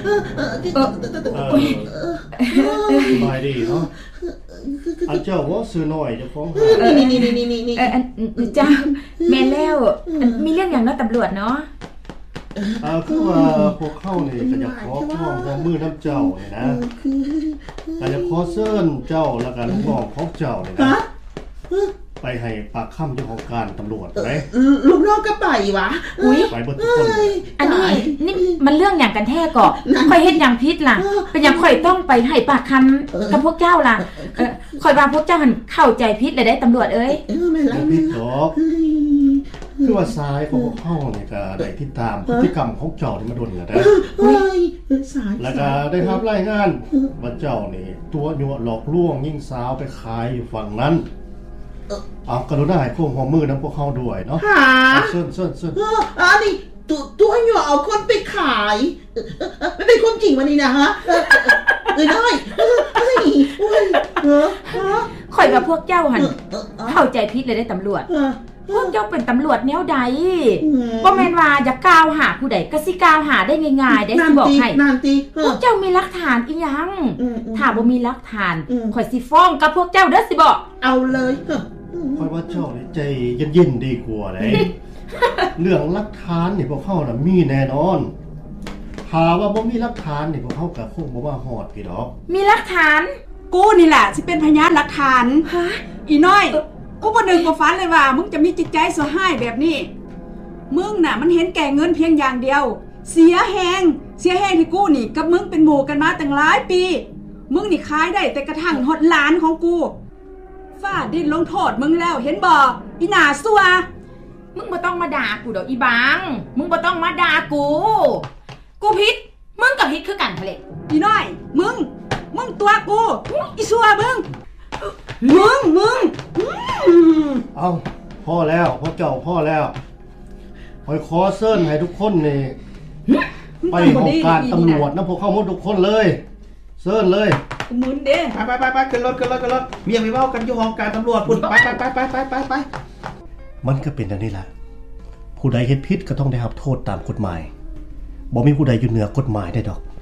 สบายดีเนาะอันเจ้าว่าซื้อหน่อยจะฟ้องนี่เจ้าแม่แล้วมีเรื่องอย่างเนาะตำรวจเนาะคือว่าพวกเข้านี่ก็จะขอข้อมือน้ำเจ้าเนี่ยนะก็จะขอเชิญเจ้าแล้วก็ลูกน้องของเจ้าเนี่ยนะไปให้ปากคำเจ้าของการตำรวจไหมลูกน้องก็ไปวะไปเบิดทุกคนอันนี้นี่มันเรื่องอย่างกันแท้ก่อค่อยเฮ็ดอย่างพิษล่ะเป็นอย่างค่อยต้องไปให้ปากคำกับพวกเจ้าล่ะค่อยว่าพวกเจ้าหันเข้าใจพิษเลยได้ตำรวจไม่พิษหรอกคือว่าซ้ายของพวกเข้าเนี่ยก็ได้ติดตามพฤติกรรมของเจ้าที่มาโดนกันนะแล้วก็ได้รับรายงานว่าเจ้านี่ตัวยั่วหลอกลวงยิ่งสาวไปขายอยู่ฝั่งนั้นเอากรุณาให้พวกหัวมือน้ำพวกเข้าด้วยเนาะเชิญอันนี้ตัวยั่วเอาคนไปขายไม่เป็นคนจริงวันนี้นะฮะน้อยค่อยว่าพวกเจ้าหันเข้าใจพิษเลยได้ตำรวจพวกเจ้าเป็นตำรวจแนวใดบ่แม่นว่าจะกล่าวหาผู้ใดก็สิกล่าวหาได้ง่ายๆได้สิบอกให้พวกเจ้ามีหลักฐานอีหยังถ้าบ่มีหลักฐานข่อยสิฟ้องกับพวกเจ้าเด้อสิบอกเอาเลยค่อยว่าเจ้านี่ใจเย็นๆดีกว่าเลยเรื่องหลักฐานนี่พวกเขาน่ะมีแน่นอนถ้าว่าบ่มีหลักฐานนี่พวกเขาก็คงบ่มาฮอดพี่ดอกมีหลักฐานกูนี่แหละสิเป็นพยานหลักฐานอีน้อยกูบ่นึกบ่ฝันเลยว่ามึงจะมีจิตใจเสียหายแบบนี้มึงน่ะมันเห็นแก่เงินเพียงอย่างเดียวเสียแฮงที่กูนี่กับมึงเป็นหมู่กันมาตั้งหลายปีมึงนี่ขายได้แต่กระทั่งฮอดหลานของกูฟ้าดินลงโทษมึงแล้วเห็นบ่อีหน้าซัวมึงบ่ต้องมาด่ากูดอกอีบังมึงบ่ต้องมาด่ากูผิดมึงกับผิดคือกันทะเลอีน้อยมึงตัวกูอีซัวมึงเอาพ่อแล้วพ่อเจ้าพ่อแล้วคอยขอเชิญให้ทุกคนนี่ไปของการตำรวจนะพวกเข้าหมดทุกคนเลยเชิญเลยมึนเด้ไปขึ้นรถเมียไปเว้ากันอยู่ห้องการตำรวจพุ่นไปมันก็เป็นอย่างนี้แหละผู้ใดเฮ็ดผิดก็ต้องได้รับโทษตามกฎหมายบ่มีผู้ใดอยู่เหนือกฎหมายได้ดอก